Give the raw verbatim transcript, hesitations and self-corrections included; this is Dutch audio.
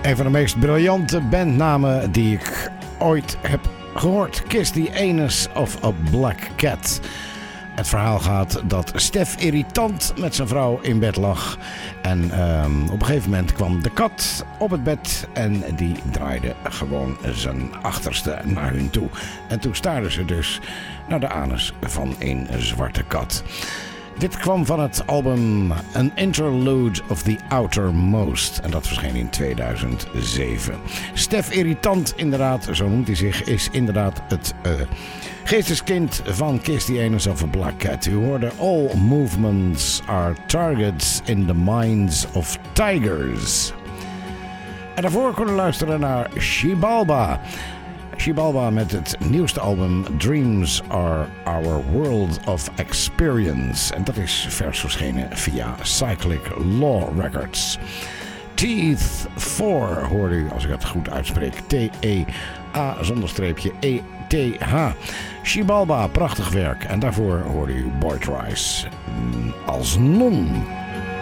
Een van de meest briljante bandnamen die ik ooit heb gehoord. Kiss the Anus of a Black Cat. Het verhaal gaat dat Stef irritant met zijn vrouw in bed lag. En um, op een gegeven moment kwam de kat op het bed en die draaide gewoon zijn achterste naar hun toe. En toen staarden ze dus naar de anus van een zwarte kat. Dit kwam van het album An Interlude of the Outermost. En dat verscheen in tweeduizend zeven. Stef irritant, inderdaad, zo noemt hij zich, is inderdaad het uh, geesteskind van Kiss the Anus of a Black Cat. U hoorde All movements are targets in the minds of tigers. En daarvoor konden we luisteren naar Xibalba. Xibalba met het nieuwste album Dreams Are Our World of Experience. En dat is vers verschenen via Cyclic Law Records. Teeth four hoorde u, als ik het goed uitspreek. T E A zonder streepje E T H. Xibalba, prachtig werk. En daarvoor hoorde u Boyd Rice als non.